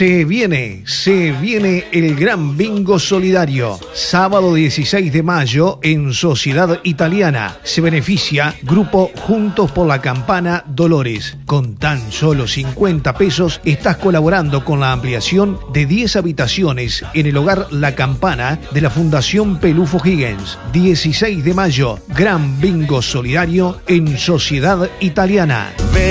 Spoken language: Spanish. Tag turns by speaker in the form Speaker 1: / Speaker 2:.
Speaker 1: Se viene el Gran Bingo Solidario. Sábado 16 de mayo en Sociedad Italiana. Se beneficia Grupo Juntos por la Campana Dolores. Con tan solo 50 pesos estás colaborando con la ampliación de 10 habitaciones en el hogar La Campana de la Fundación Pelufo Higgins. 16 de mayo, Gran Bingo Solidario en Sociedad Italiana.